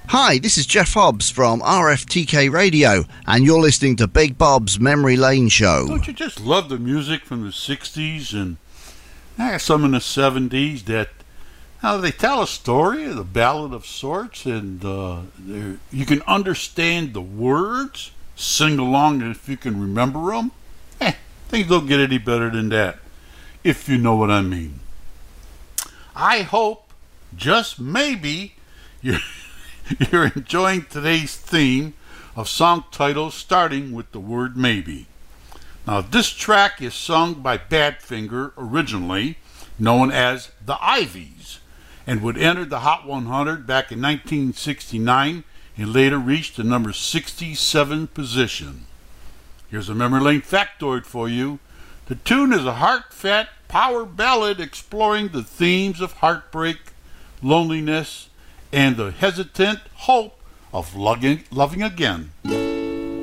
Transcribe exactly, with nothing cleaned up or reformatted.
Hi, this is Jeff Hobbs from R F T K Radio, and you're listening to Big Bob's Memory Lane Show. Don't you just love the music from the sixties and eh, some in the seventies that how they tell a story, the ballad of sorts, and uh, you can understand the words, sing along if you can remember them? Eh, things don't get any better than that, if you know what I mean. I hope, just maybe, you're... You're enjoying today's theme of song titles starting with the word maybe. Now, this track is sung by Badfinger, originally known as the Ivies, and would enter the Hot one hundred back in nineteen sixty-nine and later reached the number sixty-seven position. Here's a memory lane factoid for you. The tune is a heartfelt power ballad exploring the themes of heartbreak, loneliness, and the hesitant hope of loving, loving again.